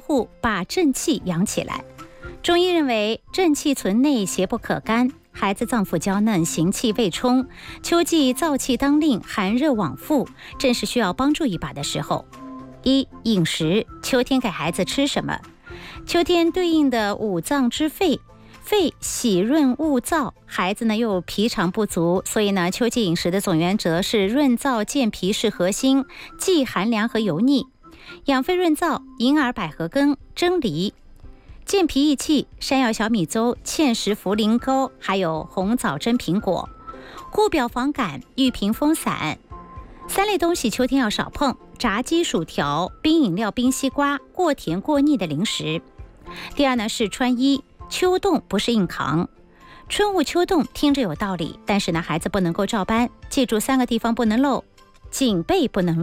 护把正气养起来。中医认为，正气存内，邪不可干。孩子脏腑娇嫩，行气未充，秋季燥气当令，寒热往复，正是需要帮助一把的时候。一、饮食，秋天给孩子吃什么？秋天对应的五脏之肺，肺喜润恶燥，孩子呢又脾肠不足，所以呢，秋季饮食的总原则是润燥健脾是核心，忌寒凉和油腻。养肺润燥，银耳百合羹、蒸梨；健脾益气，山药小米粥、芡实茯苓糕，还有红枣蒸苹果。固表防感，御屏风散。三类东西秋天要少碰：炸鸡、薯条、冰饮料、冰西瓜、过甜过腻的零食。第二呢是穿衣，秋冻不是硬扛。春捂秋冻听着有道理，但是呢孩子不能够照搬，记住3个地方不能漏：颈背不能漏。